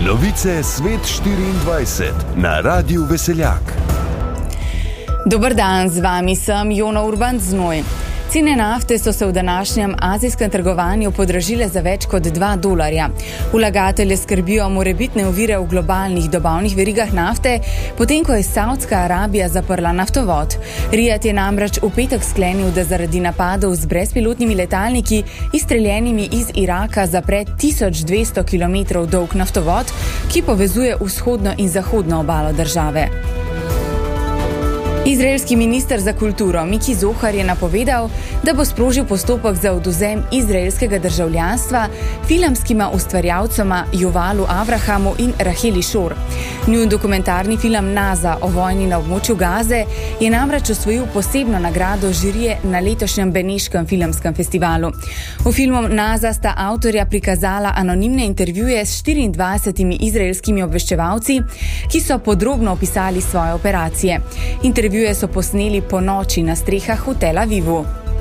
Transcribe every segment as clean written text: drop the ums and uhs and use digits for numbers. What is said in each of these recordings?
Novice Svet 24 na Radiu Veseljak. Dober dan, z vami sem Jona Urban Znoj. Cene nafte so se v današnjem azijskem trgovanju podražile za več kot $2. Vlagatelje skrbijo morebitne ovire v globalnih dobavnih verigah nafte, potem ko je Saudska Arabija zaprla naftovod. Rijad je namreč v petek sklenil, da zaradi napadov z brezpilotnimi letalniki, izstreljenimi iz Iraka, zapre 1200 km dolg naftovod, ki povezuje vzhodno in zahodno obalo države. Izraelski minister za kulturo Miki Zohar je napovedal, da bo sprožil postopek za odvzem izraelskega državljanstva filmskima ustvarjalcema Yuvalu Avrahamu in Raheli Shor. Njun dokumentarni film Naza o vojni na območju Gaze je namreč osvojil posebno nagrado žirije na letošnjem Beneškem filmskem festivalu. V filmu Naza sta avtorja prikazala anonimne intervjuje s 24 izraelskimi obveščevalci, ki so podrobno opisali svoje operacije. Intervjuje so posneli po noči na strehah v Tel Avivu.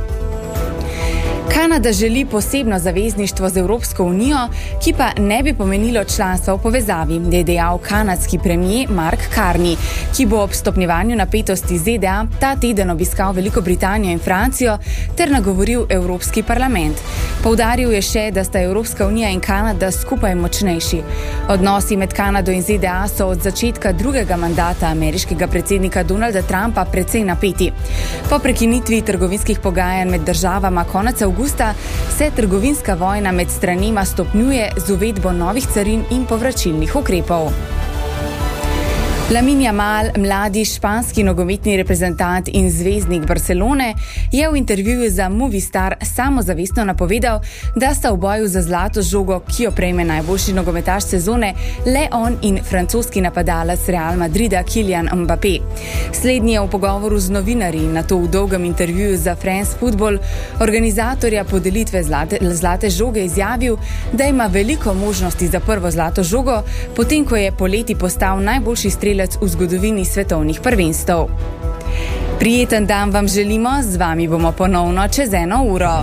Kanada želi posebno zavezništvo z Evropsko unijo, ki pa ne bi pomenilo članstva v povezavi, je dejal kanadski premier Mark Carney, ki bo ob stopnjevanju napetosti ZDA ta teden obiskal Veliko Britanijo in Francijo ter nagovoril Evropski parlament. Poudaril je še, da sta Evropska unija in Kanada skupaj močnejši. Odnosi med Kanado in ZDA so od začetka drugega mandata ameriškega predsednika Donalda Trumpa precej napeti. Po prekinitvi trgovinskih pogajanj med državama konec avgusta se trgovinska vojna med stranima stopnjuje z uvedbo novih carin in povračilnih ukrepov. Lamine Yamal, mladi španski nogometni reprezentant in zvezdnik Barcelone, je v intervjuju za Movistar samozavestno napovedal, da sta v boju za zlato žogo, ki jo prejme najboljši nogometaš sezone, le on in francoski napadalec Real Madrida Kylian Mbappé. Slednji je v pogovoru z novinarji, nato v dolgem intervjuju za France Football, organizatorja podelitve zlate žoge, izjavil, da ima veliko možnosti za prvo zlato žogo, potem ko je poleti postal najboljši strelec v zgodovini svetovnih prvenstev. Prijeten dan vam želimo, z vami bomo ponovno čez 1 uro.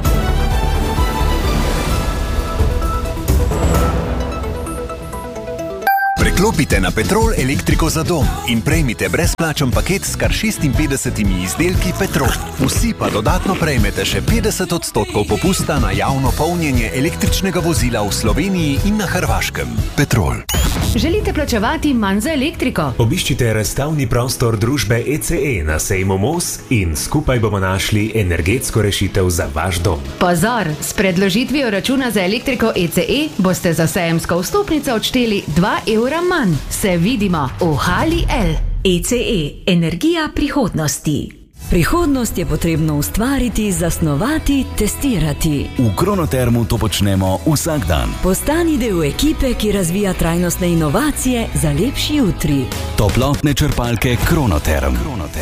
Preklopite na Petrol elektriko za dom in prejmite brezplačen paket s kar 56 izdelki Petrol. Vsi pa dodatno prejmete še 50% popusta na javno polnjenje električnega vozila v Sloveniji in na Hrvaškem. Petrol. Želite plačevati manj za elektriko? Obiščite razstavni prostor družbe ECE na sejmu Mos in skupaj bomo našli energetsko rešitev za vaš dom. Pozor, s predložitvijo računa za elektriko ECE boste za sejemsko vstopnico odšteli €2 manj. Se vidimo v Hali L. ECE, energija prihodnosti. Prihodnost je potrebno ustvariti, zasnovati, testirati. V Kronotermu to počnemo vsak dan. Postani del ekipe, ki razvija trajnostne inovacije za lepši jutri. Toplotne črpalke Kronoterm.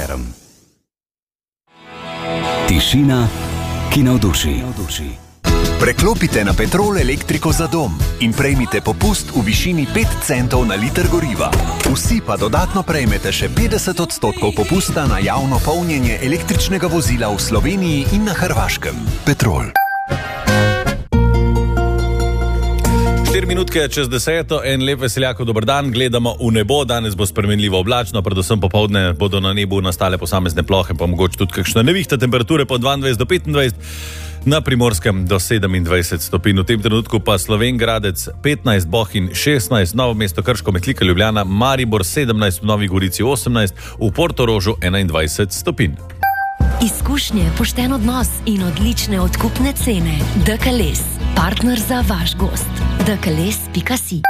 Tišina, ki navduši. Preklopite na Petrol elektriko za dom in prejmite popust v višini 5 centov na liter goriva. Vsi pa dodatno prejmete še 50% popusta na javno polnjenje električnega vozila v Sloveniji in na Hrvaškem. Petrol. 4 minutke čez 10, en lep Veseljak, dober dan, gledamo v nebo, danes bo spremenljivo oblačno, predvsem popoldne bodo na nebu nastale posamezne plohe, pa mogoče tudi kakšna nevihta, temperature po 22 do 25, na Primorskem do 27 stopinj. V tem trenutku pa Slovenj Gradec 15, Bohinj 16, Novo mesto, Krško, Metlika, Ljubljana, Maribor 17, v Novi Gorici 18, v Portorožu 21 stopinj. Izkušnje, pošten odnos in odlične odkupne cene. DKLS, partner za vaš gost. DKLS.si.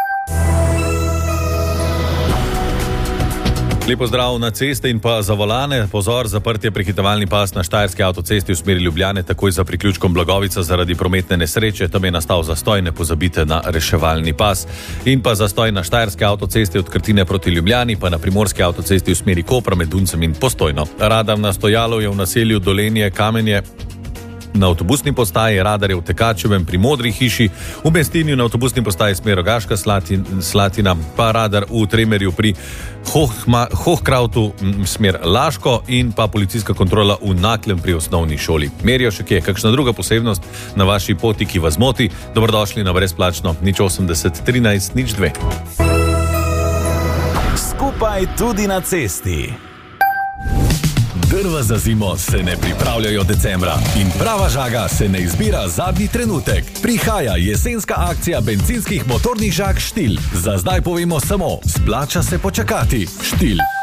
Lepo zdrav na ceste in pa za volane. Pozor, zaprtje prehitevalni pas na Štajerski avtocesti v smeri Ljubljane, takoj za priključkom Blagovica zaradi prometne nesreče. Tam je nastal zastoj, ne pozabite na reševalni pas. In pa zastoj na Štajerski avtocesti od Krtine proti Ljubljani, pa na Primorski avtocesti v smeri Kopra med Duncem in Postojno. Radar na stojalo je v naselju Dolenje Kamenje. Na avtobusni postaji radar je v Tekačevem pri Modri hiši, v Mestinju na avtobusni postaji smer Rogaška Slatina, pa radar v Tremerju pri Hohkrautu smer Laško in pa policijska kontrola v Naklem pri osnovni šoli. Merijo še kje, kakšna druga posebnost na vaši poti, ki vas moti? Dobrodošli na brezplačno 080 13 02. skupaj tudi na cesti. Drva za zimo se ne pripravljajo decembra in prava žaga se ne izbira zadnji trenutek. Prihaja jesenska akcija bencinskih motornih žag Štil. Za zdaj povemo samo, splača se počakati. Štil.